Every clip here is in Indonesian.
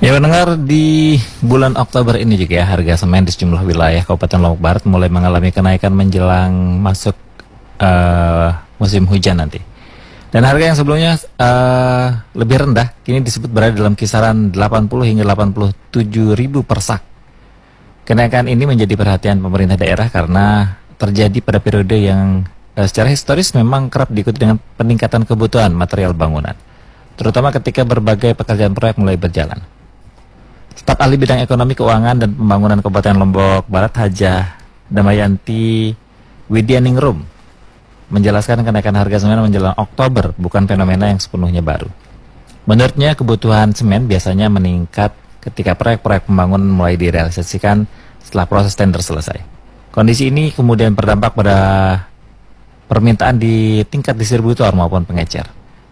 Ya pendengar, di bulan Oktober ini juga ya harga semen di sejumlah wilayah Kabupaten Lombok Barat mulai mengalami kenaikan menjelang masuk musim hujan nanti. Dan harga yang sebelumnya lebih rendah kini disebut berada dalam kisaran 80 hingga 87 ribu per sak. Kenaikan ini menjadi perhatian pemerintah daerah karena terjadi pada periode yang secara historis memang kerap diikuti dengan peningkatan kebutuhan material bangunan, terutama ketika berbagai pekerjaan proyek mulai berjalan. Staf ahli bidang ekonomi, keuangan, dan pembangunan Kabupaten Lombok Barat, Hajah Damayanti Widyaningrum, menjelaskan kenaikan harga semen menjelang Oktober bukan fenomena yang sepenuhnya baru. Menurutnya, kebutuhan semen biasanya meningkat ketika proyek-proyek pembangunan mulai direalisasikan setelah proses tender selesai. Kondisi ini kemudian berdampak pada permintaan di tingkat distributor maupun pengecer.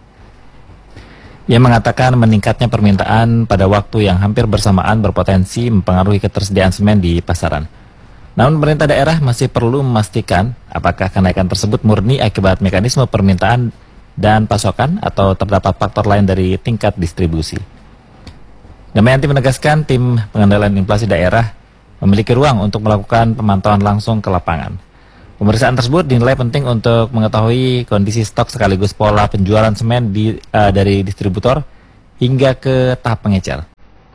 Ia mengatakan meningkatnya permintaan pada waktu yang hampir bersamaan berpotensi mempengaruhi ketersediaan semen di pasaran. Namun pemerintah daerah masih perlu memastikan apakah kenaikan tersebut murni akibat mekanisme permintaan dan pasokan atau terdapat faktor lain dari tingkat distribusi. Damayanti menegaskan tim pengendalian inflasi daerah memiliki ruang untuk melakukan pemantauan langsung ke lapangan. Pemeriksaan tersebut dinilai penting untuk mengetahui kondisi stok sekaligus pola penjualan semen dari distributor hingga ke tahap pengecer.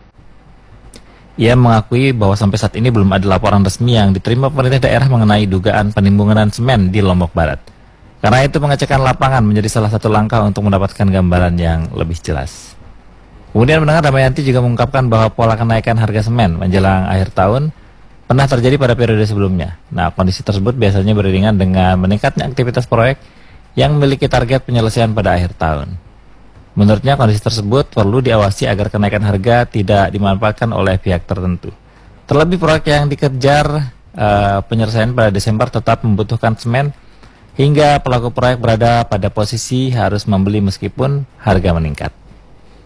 Ia mengakui bahwa sampai saat ini belum ada laporan resmi yang diterima pemerintah daerah mengenai dugaan penimbunan semen di Lombok Barat. Karena itu pengecekan lapangan menjadi salah satu langkah untuk mendapatkan gambaran yang lebih jelas. Kemudian mendengar Damayanti juga mengungkapkan bahwa pola kenaikan harga semen menjelang akhir tahun pernah terjadi pada periode sebelumnya. Nah, kondisi tersebut biasanya beriringan dengan meningkatnya aktivitas proyek yang memiliki target penyelesaian pada akhir tahun. Menurutnya, kondisi tersebut perlu diawasi agar kenaikan harga tidak dimanfaatkan oleh pihak tertentu. Terlebih proyek yang dikejar penyelesaian pada Desember tetap membutuhkan semen hingga pelaku proyek berada pada posisi harus membeli meskipun harga meningkat.